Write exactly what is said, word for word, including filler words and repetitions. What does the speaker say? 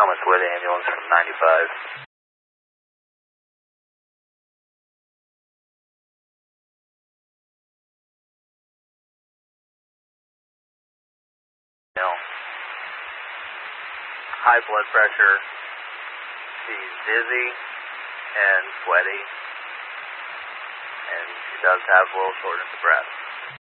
Thomas Wood ambulance from ninety-five. No. High blood pressure. She's dizzy and sweaty, and she does have a little shortness of breath.